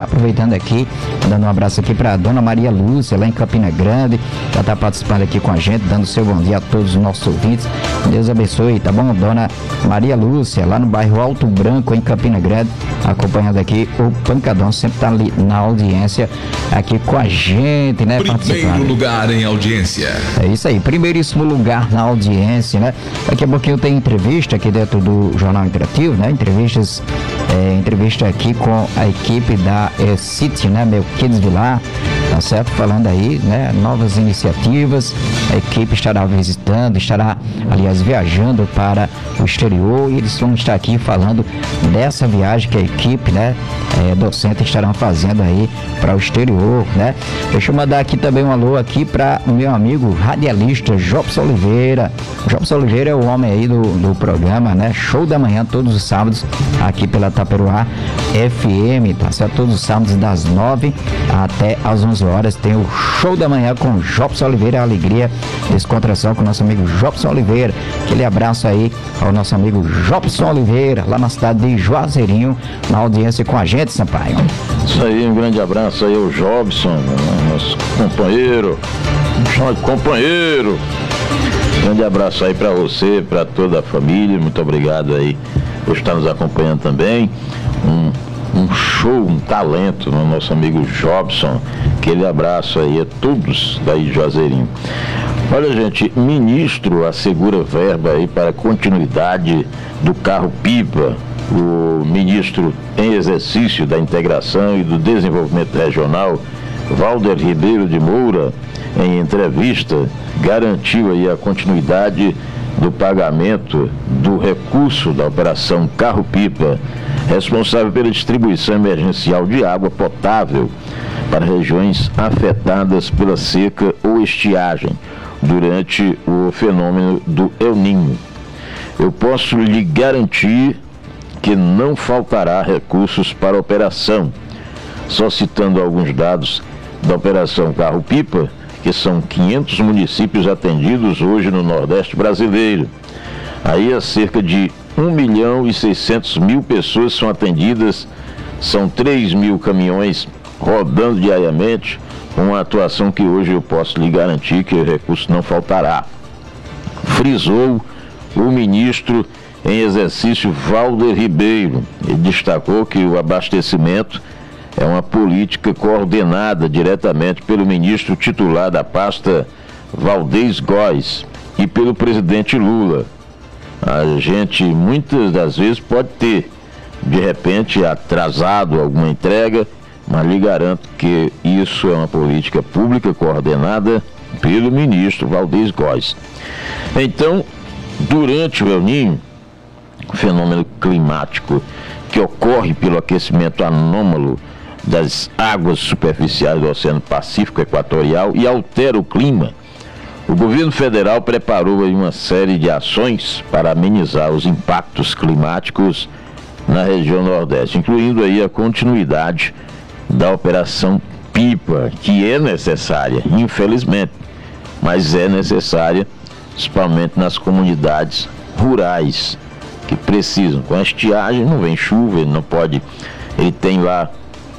aproveitando aqui, dando um abraço aqui para dona Maria Lúcia, lá em Campina Grande, já está participando aqui com a gente, dando seu bom dia a todos os nossos ouvintes. Deus abençoe, tá bom? Dona Maria Lúcia, lá no bairro Alto Branco, em Campina Grande, acompanhando aqui o Pancadão, sempre está ali na audiência, aqui com a gente, né? Primeiro lugar em audiência. É isso aí, primeiríssimo lugar na audiência, né? Daqui a pouquinho tem entrevista aqui dentro do Jornal Interativo, né? Entrevista aqui com a equipe da City, né? Melquides Vilar, tá certo? Falando aí, né? Novas iniciativas, a equipe estará visitando, aliás, viajando para o exterior, e eles vão estar aqui falando dessa viagem que a equipe, né? Docente estarão fazendo aí para o exterior, né? Deixa eu mandar aqui também um alô aqui para o meu amigo radialista Jobson Oliveira. Jobson Oliveira é o homem aí do programa, né? Show da manhã todos os sábados aqui pela Taperoá FM, tá certo? Todos os sábados das 9 até às 11 horas tem o Show da Manhã com Jobson Oliveira, alegria, descontração com o nosso amigo Jobson Oliveira. Aquele abraço aí ao nosso amigo Jobson Oliveira, lá na cidade de Juazeirinho, na audiência com a gente, Sampaio. Isso aí, um grande abraço aí ao Jobson, nosso companheiro, chama de companheiro. Grande abraço aí para você, para toda a família, muito obrigado aí por estar nos acompanhando também. Um show, um talento no nosso amigo Jobson. Aquele abraço aí a todos daí de Juazeirinho. Olha, gente, ministro assegura verba aí para continuidade do carro-pipa. O ministro em exercício da Integração e do Desenvolvimento Regional, Valder Ribeiro de Moura, em entrevista, garantiu aí a continuidade do pagamento do recurso da Operação Carro-Pipa, responsável pela distribuição emergencial de água potável para regiões afetadas pela seca ou estiagem durante o fenômeno do El Niño. Eu posso lhe garantir que não faltará recursos para a operação. Só citando alguns dados da Operação Carro-Pipa, que são 500 municípios atendidos hoje no Nordeste brasileiro. Aí cerca de 1.600.000 pessoas são atendidas, são 3.000 caminhões rodando diariamente, uma atuação que hoje eu posso lhe garantir que o recurso não faltará. Frisou o ministro em exercício Valder Ribeiro. Ele destacou que o abastecimento é uma política coordenada diretamente pelo ministro titular da pasta, Valdez Góes, e pelo presidente Lula. A gente muitas das vezes pode ter, de repente, atrasado alguma entrega, mas lhe garanto que isso é uma política pública coordenada pelo ministro Valdez Góes. Então, durante o El Niño, fenômeno climático que ocorre pelo aquecimento anômalo das águas superficiais do Oceano Pacífico Equatorial e altera o clima, o governo federal preparou aí uma série de ações para amenizar os impactos climáticos na região Nordeste, incluindo aí a continuidade da Operação Pipa, que é necessária, infelizmente, mas é necessária, principalmente nas comunidades rurais, que precisam. Com a estiagem não vem chuva, ele tem lá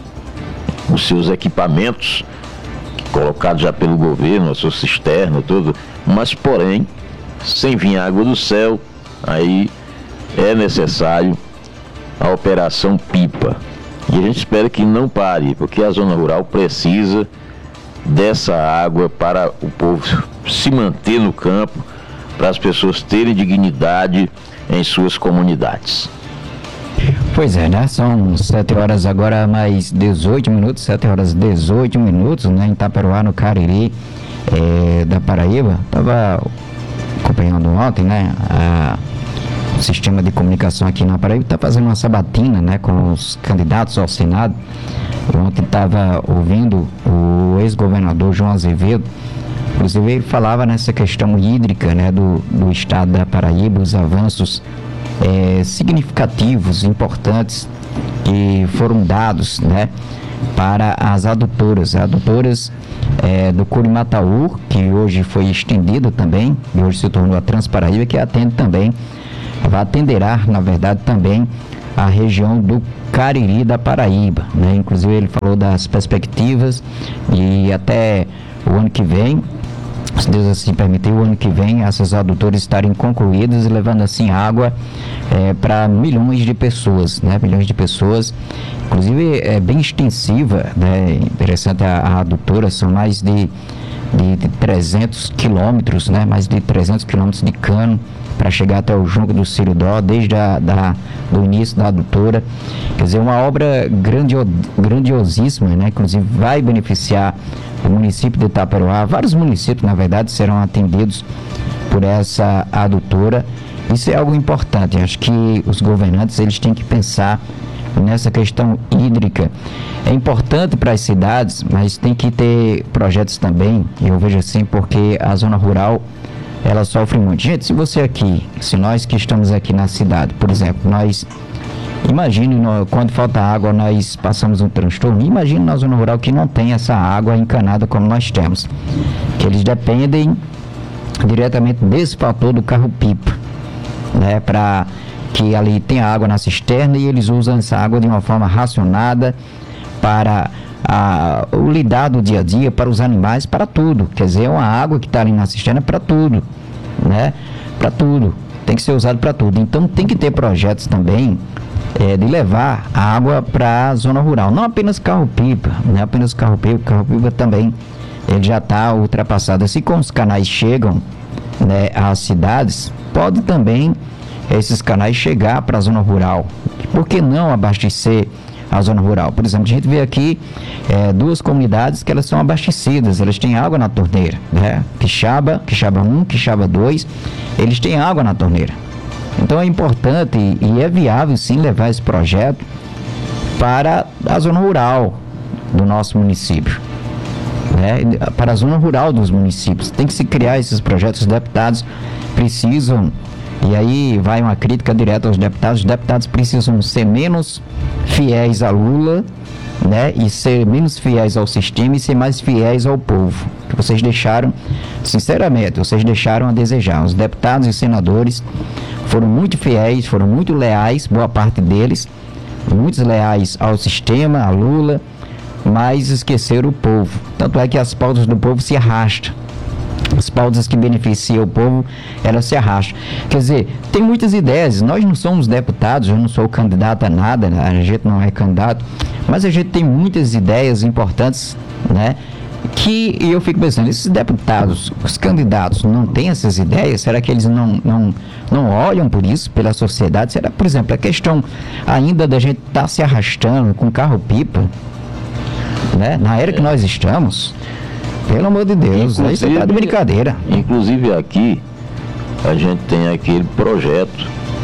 os seus equipamentos colocados já pelo governo, a sua cisterna, tudo, mas porém, sem vir água do céu, aí é necessário a Operação Pipa. E a gente espera que não pare, porque a zona rural precisa dessa água para o povo se manter no campo, para as pessoas terem dignidade em suas comunidades. Pois é, né? São 7 horas agora mais 18 minutos, 7 horas 18 minutos, né? Em Taperoá, no Cariri, da Paraíba. Estava acompanhando ontem, né? O sistema de comunicação aqui na Paraíba está fazendo uma sabatina, né? Com os candidatos ao Senado. Ontem estava ouvindo o ex-governador João Azevedo. Inclusive ele falava nessa questão hídrica, né? Do estado da Paraíba, os avanços significativos, importantes, que foram dados, né, para as adutoras do Curimataú, que hoje foi estendida também, e hoje se tornou a Transparaíba, que atende também, atenderá, na verdade, também a região do Cariri da Paraíba, né? Inclusive ele falou das perspectivas e até o ano que vem, se Deus assim permitir, o ano que vem essas adutoras estarem concluídas e levando assim água para milhões de pessoas, né? Milhões de pessoas, inclusive é bem extensiva, né? Interessante a adutora, são mais de 300 quilômetros, né? Mais de 300 quilômetros de cano para chegar até o Junco do Siridó, desde do início da adutora. Quer dizer, uma obra grandiosíssima, né? Inclusive vai beneficiar o município de Itaperoá. Vários municípios, na verdade, serão atendidos por essa adutora. Isso é algo importante. Acho que os governantes eles têm que pensar nessa questão hídrica. É importante para as cidades, mas tem que ter projetos também, eu vejo assim, porque a zona rural ela sofre muito. Gente, se nós que estamos aqui na cidade, por exemplo, imagine quando falta água, nós passamos um transtorno. Imagine na zona rural que não tem essa água encanada como nós temos, que eles dependem diretamente desse fator do carro-pipa, né, para que ali tem água na cisterna e eles usam essa água de uma forma racionada para o lidar do dia a dia, para os animais, para tudo. Quer dizer, é uma água que está ali na cisterna para tudo, né? Para tudo. Tem que ser usado para tudo. Então tem que ter projetos também de levar a água para a zona rural. Não apenas carro-pipa, não é apenas carro-pipa também ele já está ultrapassado. Assim como os canais chegam, né, às cidades, pode também esses canais chegar para a zona rural. Por que não abastecer a zona rural? Por exemplo, a gente vê aqui duas comunidades que elas são abastecidas, elas têm água na torneira, né? Quixaba 1, Quixaba 2, eles têm água na torneira. Então é importante e é viável sim levar esse projeto para a zona rural do nosso município, né? Para a zona rural dos municípios. Tem que se criar esses projetos, os deputados precisam. E aí vai uma crítica direta aos deputados. Os deputados precisam ser menos fiéis a Lula, né? E ser menos fiéis ao sistema e ser mais fiéis ao povo. Que vocês deixaram, sinceramente, vocês deixaram a desejar. Os deputados e senadores foram muito fiéis, foram muito leais, boa parte deles, muitos leais ao sistema, a Lula, mas esqueceram o povo. Tanto é que as pautas do povo se arrastam. As pautas que beneficiam o povo, elas se arrastam. Quer dizer, tem muitas ideias. Nós não somos deputados, eu não sou candidato a nada, né? A gente não é candidato, mas a gente tem muitas ideias importantes, né? Que eu fico pensando, esses deputados, os candidatos não têm essas ideias? Será que eles não olham por isso, pela sociedade? Será, por exemplo, a questão ainda da gente estar se arrastando com carro-pipa, né? Na era que nós estamos... Pelo amor de Deus, isso está de brincadeira. Inclusive aqui, a gente tem aquele projeto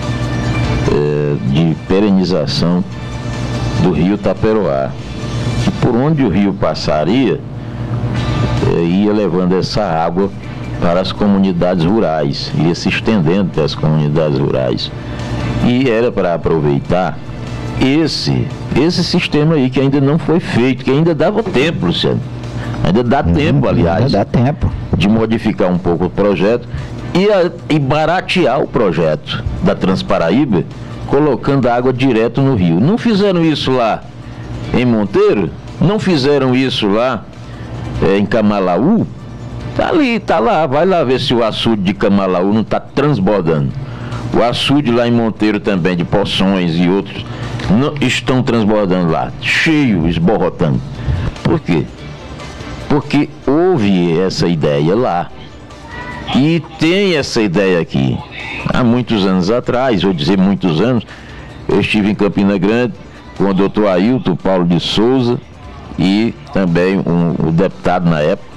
de perenização do rio Taperoá, que por onde o rio passaria, ia levando essa água para as comunidades rurais, ia se estendendo para as comunidades rurais. E era para aproveitar esse sistema aí que ainda não foi feito, que ainda dava tempo, Luciano. Ainda dá tempo, aliás, ainda dá tempo de modificar um pouco o projeto e baratear o projeto da Transparaíba, colocando água direto no rio. Não fizeram isso lá em Monteiro? Não fizeram isso lá em Camalaú? Tá ali, tá lá, vai lá ver se o açude de Camalaú não está transbordando. O açude lá em Monteiro também, de Poções e outros, não, estão transbordando lá, cheio, esborrotando. Por quê? Porque houve essa ideia lá e tem essa ideia aqui. Há muitos anos atrás, vou dizer muitos anos, eu estive em Campina Grande com o doutor Ailton Paulo de Souza e também o deputado na época,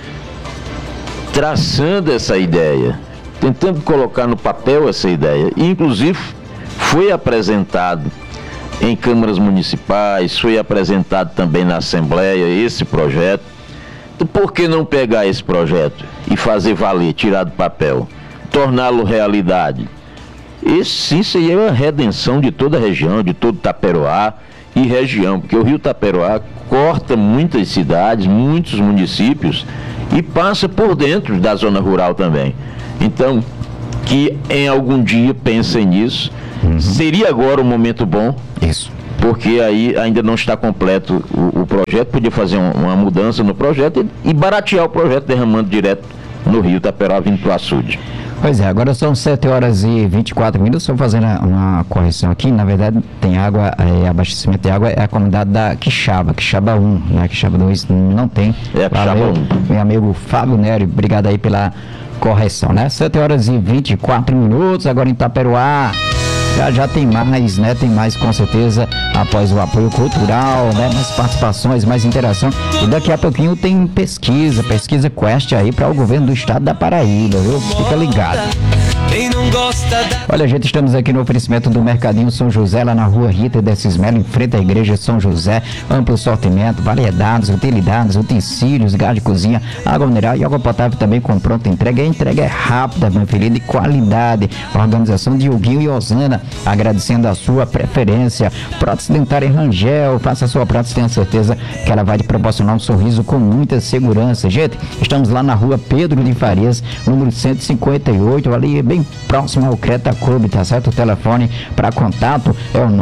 traçando essa ideia, tentando colocar no papel essa ideia. E, inclusive, foi apresentado em câmaras municipais, foi apresentado também na Assembleia esse projeto. Por que não pegar esse projeto e fazer valer, tirar do papel, torná-lo realidade? Isso aí é uma redenção de toda a região, de todo Taperoá e região, porque o rio Taperoá corta muitas cidades, muitos municípios e passa por dentro da zona rural também. Então, que em algum dia pensem nisso. Seria agora um momento bom. Isso. porque aí ainda não está completo o projeto, podia fazer uma mudança no projeto e baratear o projeto derramando direto no rio Itaperoá vindo para o açude. Pois é, agora são 7 horas e 24 minutos, estou fazendo uma correção aqui, na verdade tem água, abastecimento de água é a comunidade da Quixaba 1, né? Quixaba 2 não tem. É a Quixaba 1. Meu amigo Fábio Nery, obrigado aí pela correção, né? 7 horas e 24 minutos, agora em Itaperoá. Já tem mais, né? Tem mais com certeza, após o apoio cultural, né? Mais participações, mais interação. E daqui a pouquinho tem pesquisa Quest aí para o governo do estado da Paraíba, viu? Fica ligado. Olha, gente, estamos aqui no oferecimento do Mercadinho São José, lá na rua Rita Desses Melo, em frente à igreja São José. Amplo sortimento, variedades, utilidades, utensílios, gás de cozinha, água mineral e água potável também com pronta entrega. A entrega é rápida, meu filho, de qualidade. A organização de Huguinho e Osana, agradecendo a sua preferência. Prótese dentária Rangel, faça a sua prótese, tenha certeza que ela vai te proporcionar um sorriso com muita segurança. Gente, estamos lá na rua Pedro de Farias, número 158, ali bem próximo ao Creta Clube, tá certo? O telefone para contato é o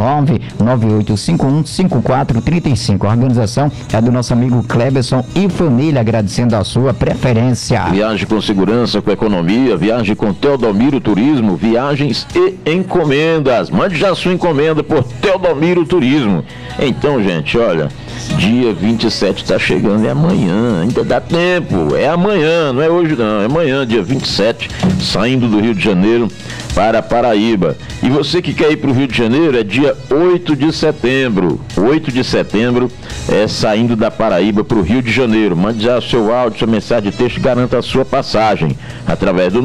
998515435. A organização é do nosso amigo Cleberson e família, agradecendo a sua preferência. Viagem com segurança, com economia, viagem com Teodomiro Turismo, viagens e encomendas. Mande já sua encomenda por Teodomiro Turismo. Então, gente, olha, dia 27 está chegando, é amanhã, ainda dá tempo, é amanhã, não é hoje não, é amanhã, dia 27, saindo do Rio de Janeiro para Paraíba. E você que quer ir para o Rio de Janeiro, é dia 8 de setembro, saindo da Paraíba para o Rio de Janeiro. Mande já seu áudio, sua mensagem de texto e garanta a sua passagem através do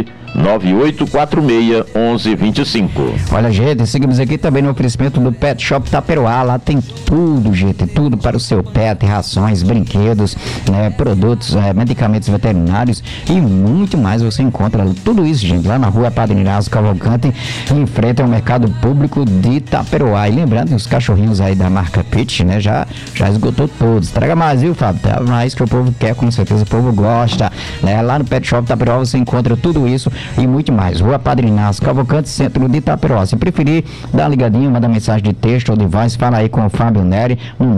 998461125. Olha, gente, seguimos aqui também no oferecimento do Pet Shop Itaperoá. Lá tem tudo, gente, tudo para o seu pet, rações, brinquedos, né, produtos, medicamentos veterinários e muito mais. Você encontra tudo isso, gente, lá na rua Padre Inácio Cavalcante, em frente ao mercado público de Itaperoá. E lembrando que os cachorrinhos aí da marca Pitch, né, já esgotou todos. Traga mais, viu, Fábio? Traga mais que o povo quer, com certeza o povo gosta, né? Lá no Pet Shop Itaperoá você encontra tudo isso e muito mais. Rua Padre Inácio Cavalcante, centro de Itaperoá. Se preferir, dá uma ligadinha, manda mensagem de texto ou de voz, fala aí com o Fábio Nery, no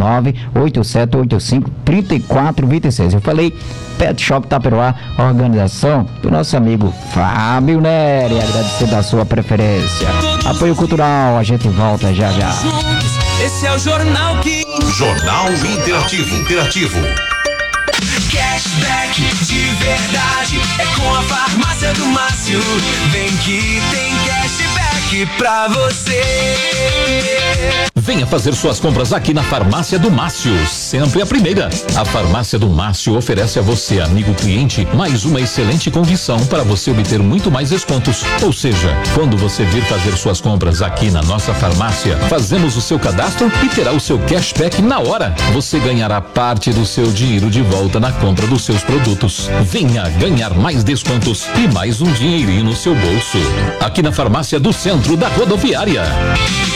98785-3426. Eu falei Pet Shop Itaperoá, organização do nosso amigo Fábio Nery, agradecendo a sua preferência. Apoio cultural, a gente volta já. Esse é o Jornal Jornal Interativo. Cashback de verdade é com a farmácia do Márcio. Vem que tem cashback pra você. Venha fazer suas compras aqui na Farmácia do Márcio, sempre a primeira. A Farmácia do Márcio oferece a você, amigo cliente, mais uma excelente condição para você obter muito mais descontos. Ou seja, quando você vir fazer suas compras aqui na nossa farmácia, fazemos o seu cadastro e terá o seu cashback na hora. Você ganhará parte do seu dinheiro de volta na compra dos seus produtos. Venha ganhar mais descontos e mais um dinheirinho no seu bolso. Aqui na Farmácia do Centro da Rodoviária.